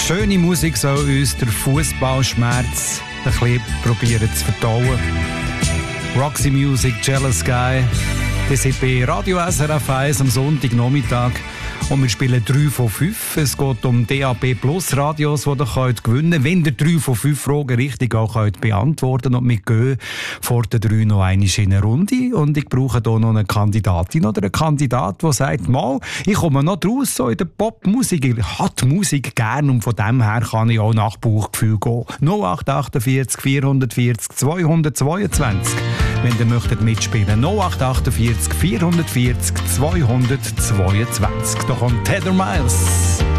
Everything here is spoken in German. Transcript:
Schöne Musik soll uns der Fußballschmerz ein bisschen probieren zu verdauen. Roxy Music, Jealous Guy. Das sind bei Radio SRF 1 am Sonntagnachmittag. Und wir spielen 3 von 5. Es geht um DAB Plus Radios, die ihr gewinnen könnt. Wenn ihr 3 von 5 Fragen richtig auch beantworten könnt. Und wir gehen vor den 3 noch einmal in eine Runde. Und ich brauche hier noch eine Kandidatin oder einen Kandidat, der sagt, mal, ich komme noch draus so in der Popmusik. Ich habe die Musik gern und von dem her kann ich auch nach Bauchgefühl gehen. 0848 440 222. Wenn ihr möchtet mitspielen. 0848 440 222. Da kommt Heather Miles.